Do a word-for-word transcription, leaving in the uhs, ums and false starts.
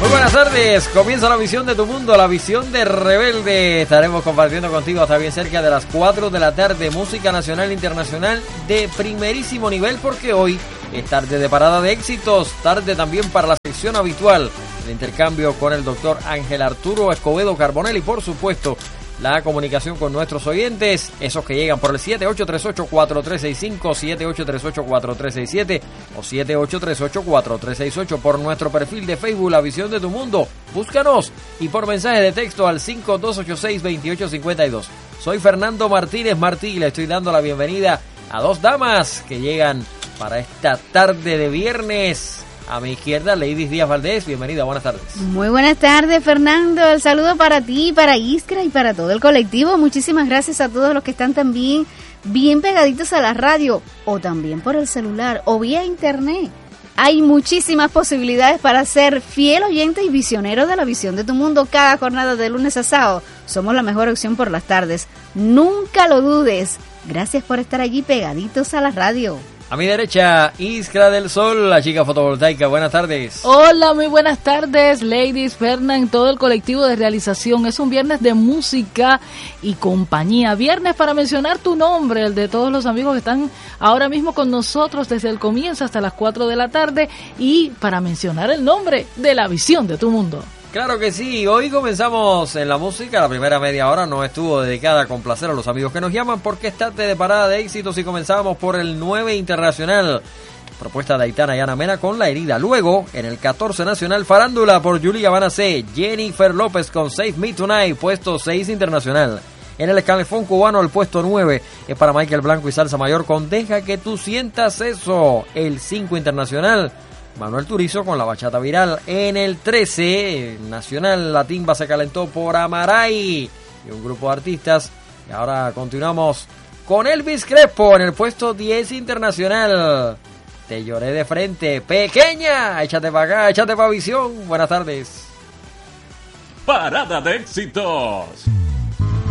Muy buenas tardes, comienza la visión de tu mundo, la visión de Rebelde. Estaremos compartiendo contigo hasta bien cerca de las cuatro de la tarde, música nacional e internacional de primerísimo nivel, porque hoy es tarde de parada de éxitos, tarde también para la sección habitual, el intercambio con el doctor Ángel Arturo Escobedo Carbonell y por supuesto la comunicación con nuestros oyentes, esos que llegan por el siete ocho tres ocho, cuatro tres seis cinco, siete ocho tres ocho, cuatro tres seis siete o siete ocho tres ocho, cuatro tres seis ocho, por nuestro perfil de Facebook La Visión de tu Mundo. Búscanos y por mensaje de texto al cinco dos ocho seis, dos ocho cinco dos. Soy Fernando Martínez Martí y le estoy dando la bienvenida a dos damas que llegan para esta tarde de viernes. A mi izquierda, Leidis Díaz Valdés, bienvenida, buenas tardes. Muy buenas tardes, Fernando. El saludo para ti, para Iskra y para todo el colectivo. Muchísimas gracias a todos los que están también bien pegaditos a la radio, o también por el celular, o vía internet. Hay muchísimas posibilidades para ser fiel oyente y visionero de La Visión de tu Mundo cada jornada de lunes a sábado. Somos la mejor opción por las tardes. Nunca lo dudes. Gracias por estar allí pegaditos a la radio. A mi derecha, Iskra del Sol, la chica fotovoltaica. Buenas tardes. Hola, muy buenas tardes, ladies, Fernand, todo el colectivo de realización. Es un viernes de música y compañía. Viernes para mencionar tu nombre, el de todos los amigos que están ahora mismo con nosotros desde el comienzo hasta las cuatro de la tarde. Y para mencionar el nombre de La Visión de tu Mundo. Claro que sí, hoy comenzamos en la música, la primera media hora no estuvo dedicada a complacer a los amigos que nos llaman porque es tarde de parada de éxitos y comenzamos por el nueve internacional, propuesta de Aitana y Ana Mena con La Herida. Luego, en el catorce nacional, Farándula por Yuli Habana C, Jennifer López con Save Me Tonight, puesto seis internacional. En el escalafón cubano, el puesto nueve es para Michael Blanco y Salsa Mayor con Deja que tú sientas eso, el cinco internacional. Manuel Turizo con La Bachata Viral. En el trece nacional, la timba se calentó por Amaray y un grupo de artistas. Y ahora continuamos con Elvis Crespo en el puesto diez internacional. Te lloré de frente, pequeña, échate para acá, échate para visión. Buenas tardes. Parada de éxitos.